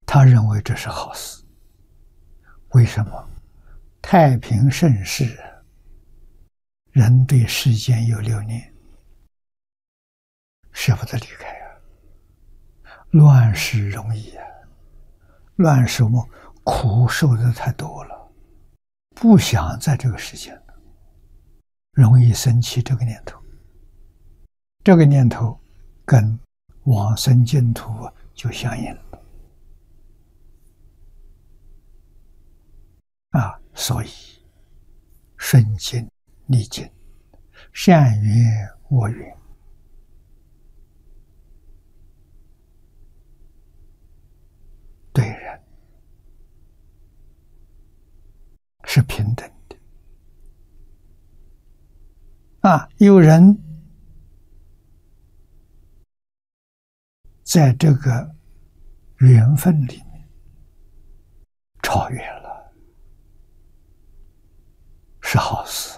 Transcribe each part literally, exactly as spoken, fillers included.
他认为这是好事。为什么？太平盛世，人对世间有留念，舍不得离开啊。乱世容易啊，乱世我们苦受的太多了，不想在这个世间了，容易生起这个念头。这个念头跟往生净土就相应了啊！所以顺境逆境，善缘恶缘，对人是平等的啊！有人在这个缘分里面超越了，是好事。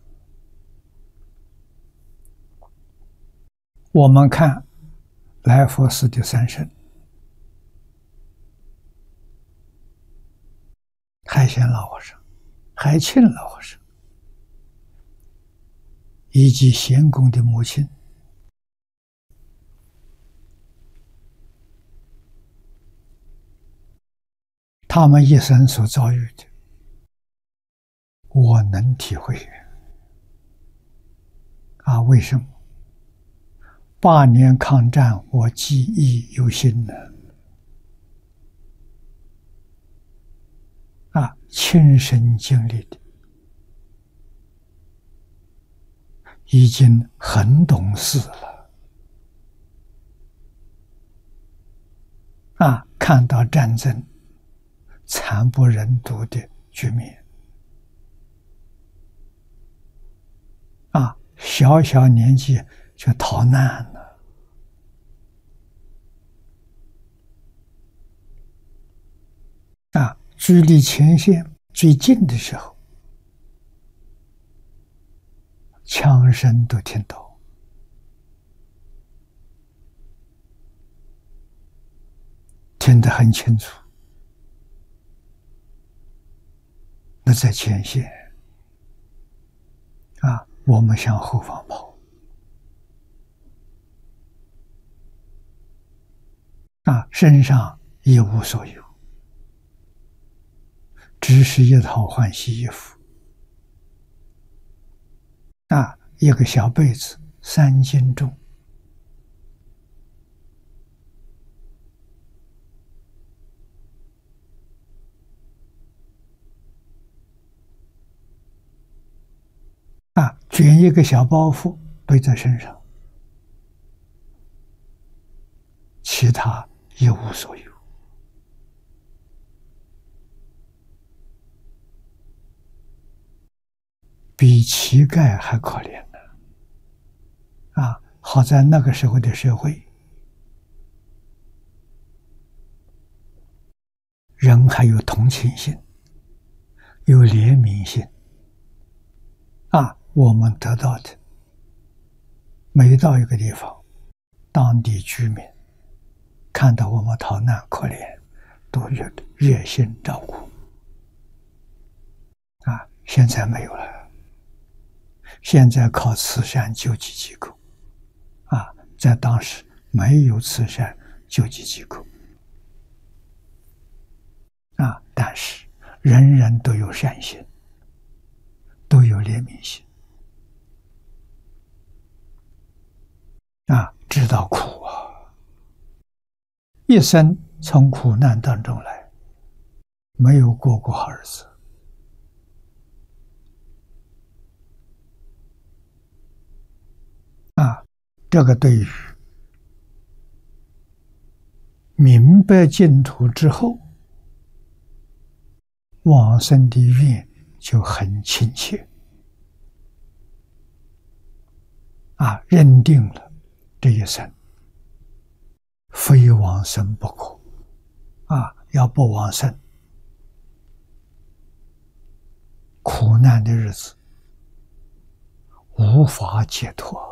我们看来佛寺的三圣，海鲜老和尚、海庆老和尚，以及贤公的母亲，他们一生所遭遇的，我能体会啊！为什么？八年抗战，我记忆犹新呢。啊，亲身经历的，已经很懂事了。啊，看到战争惨不忍睹的局面，啊，小小年纪就逃难了。啊，距离前线最近的时候，枪声都听到，听得很清楚。那在前线啊，我们向后方跑啊，身上一无所有，只是一套换洗衣服啊，一个小被子三斤重，啊，卷一个小包袱背在身上，其他一无所有。比乞丐还可怜呢！啊，好在那个时候的社会，人还有同情心，有怜悯心。啊，我们得到的，每到一个地方，当地居民看到我们逃难可怜，都热热心照顾。啊，现在没有了。现在靠慈善救济机构，啊，在当时没有慈善救济机构，啊，但是人人都有善心，都有怜悯心，啊，知道苦啊，一生从苦难当中来，没有过过好日子。啊，这个对于明白净土之后，往生的愿就很亲切。啊，认定了这一生非往生不可。啊，要不往生，苦难的日子无法解脱。